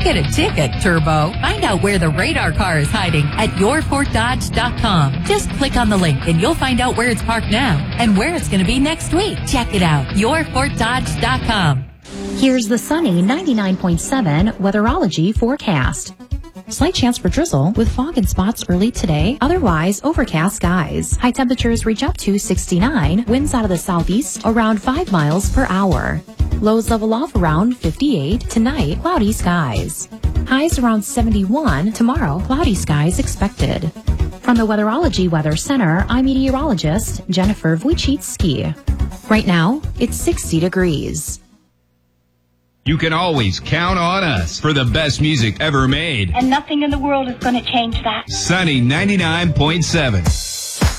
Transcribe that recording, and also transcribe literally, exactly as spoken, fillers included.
Get a ticket, Turbo. Find out where the radar car is hiding at your fort dodge dot com. Just click on the link and you'll find out where it's parked now and where it's going to be next week. Check it out, your fort dodge dot com. Here's the sunny ninety-nine point seven Weatherology forecast. Slight chance for drizzle with fog and spots early today. Otherwise, overcast skies. High temperatures reach up to sixty-nine. Winds out of the southeast around five miles per hour. Lows level off around fifty-eight. Tonight, cloudy skies. Highs around seventy-one. Tomorrow, cloudy skies expected. From the Weatherology Weather Center, I'm meteorologist Jennifer Wojcicki. Right now, it's sixty degrees. You can always count on us for the best music ever made. And nothing in the world is going to change that. Sunny ninety-nine point seven.